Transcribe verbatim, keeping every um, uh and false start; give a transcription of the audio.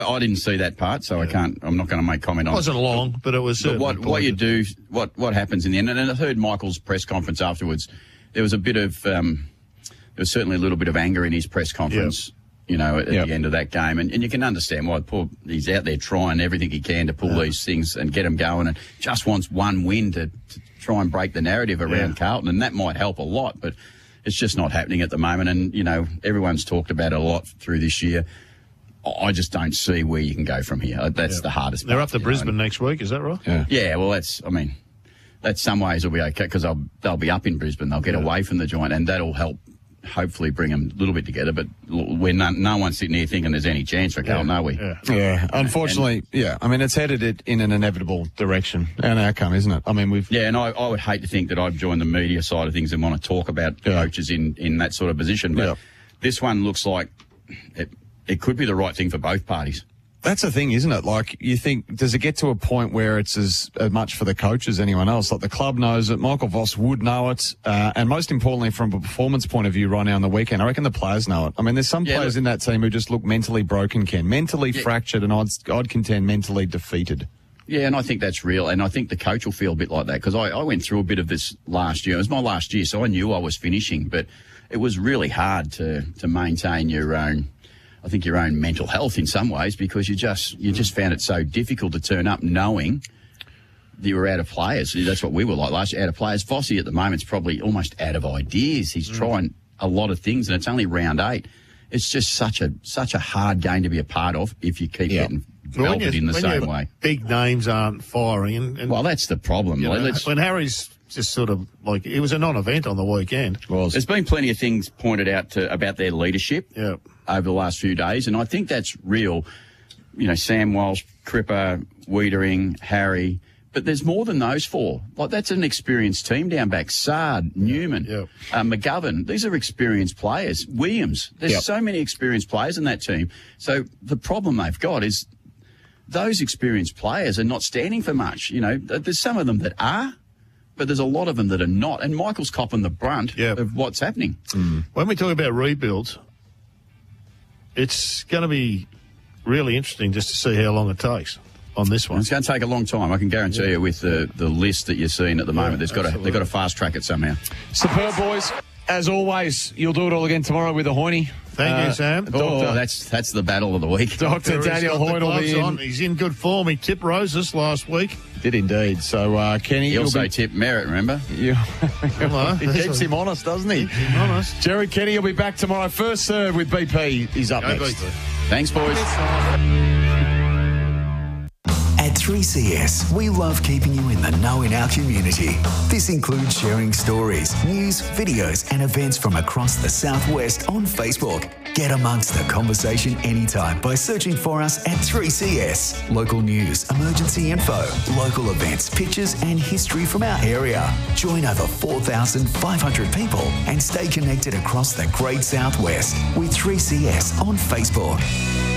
I didn't see that part, so yeah. I can't. I'm not going to make comment on it. It wasn't long, but it was. But what what you do, what what happens in the end? And I heard Michael's press conference afterwards. There was a bit of, um, there was certainly a little bit of anger in his press conference. Yep. You know, at yep. the end of that game, and, and you can understand why. Poor, he's out there trying everything he can to pull yeah. these things and get them going, and just wants one win to, to try and break the narrative around yeah. Carlton, and that might help a lot, but it's just not happening at the moment. And you know, everyone's talked about it a lot through this year. I just don't see where you can go from here. That's yeah. the hardest part. They're up to Brisbane know. next week, is that right? Yeah. Yeah, well, that's, I mean, that's some ways will be okay because they'll, they'll be up in Brisbane. They'll get yeah. away from the joint, and that'll help hopefully bring them a little bit together. But we're no, no one's sitting here thinking there's any chance for Carlton, yeah. are we? Yeah, yeah. unfortunately, and, yeah. I mean, it's headed it in an inevitable direction, an outcome, isn't it? I mean, we've... Yeah, and I, I would hate to think that I've joined the media side of things and want to talk about yeah. coaches in, in that sort of position. But yeah. this one looks like it, it could be the right thing for both parties. That's the thing, isn't it? Like, you think, does it get to a point where it's as, as much for the coach as anyone else? Like, the club knows it, Michael Voss would know it, uh, and most importantly, from a performance point of view right now on the weekend, I reckon the players know it. I mean, there's some yeah, players look, in that team who just look mentally broken, Ken. Mentally yeah. fractured, and I'd, I'd contend mentally defeated. Yeah, and I think that's real, and I think the coach will feel a bit like that, because I, I went through a bit of this last year. It was my last year, so I knew I was finishing, but it was really hard to, to maintain your own... I think your own mental health in some ways, because you just you just found it so difficult to turn up knowing that you were out of players. That's what we were like last year, out of players. Fossey at the moment's probably almost out of ideas. He's mm. trying a lot of things, and it's only round eight. It's just such a such a hard game to be a part of if you keep yeah. getting belted in the same way. Big names aren't firing. And, and well, that's the problem. You know, when Harry's just sort of like, it was a non-event on the weekend. Well, there's been plenty of things pointed out to, about their leadership yeah. over the last few days, and I think that's real. You know, Sam Walsh, Cripper, Wiedering, Harry, but there's more than those four. Like, that's an experienced team down back. Sard, Newman, yeah. uh, McGovern, these are experienced players. Williams, there's yep. so many experienced players in that team. So the problem they've got is those experienced players are not standing for much. You know, there's some of them that are, but there's a lot of them that are not, and Michael's copping the brunt yep. of what's happening. Mm. When we talk about rebuilds, it's going to be really interesting just to see how long it takes on this one. It's going to take a long time, I can guarantee yeah. you, with the, the list that you're seeing at the moment. Yeah, There's got to, they've got to fast track it somehow. Superb, boys. As always, you'll do it all again tomorrow with a Hoynie. Thank uh, you, Sam. Oh, Doctor, that's that's the battle of the week. Doctor Daniel Hoyne will be in. On. He's in good form. He tipped Roses last week. Did indeed. So, uh, Kenny... He also be... tipped Merritt, remember? You... he keeps him honest, doesn't he? Keeps him honest. Jerry Kenny will be back tomorrow. First serve with B P. He's up Go next. B P. Thanks, boys. At three C S, we love keeping you in the know in our community. This includes sharing stories, news, videos, and events from across the Southwest on Facebook. Get amongst the conversation anytime by searching for us at three C S. Local news, emergency info, local events, pictures, and history from our area. Join over four thousand five hundred people and stay connected across the Great Southwest with three C S on Facebook.